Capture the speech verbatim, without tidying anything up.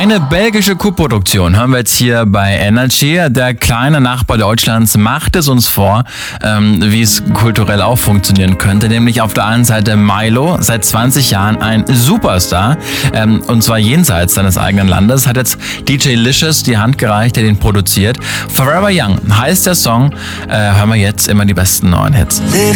Eine belgische Koproduktion haben wir jetzt hier bei Energy. Der kleine Nachbar Deutschlands macht es uns vor, ähm, wie es kulturell auch funktionieren könnte. Nämlich auf der einen Seite Milo, seit zwanzig Jahren ein Superstar, ähm, und zwar jenseits seines eigenen Landes, hat jetzt D J Licious die Hand gereicht, der den produziert. Forever Young heißt der Song. Äh, hören wir jetzt immer die besten neuen Hits.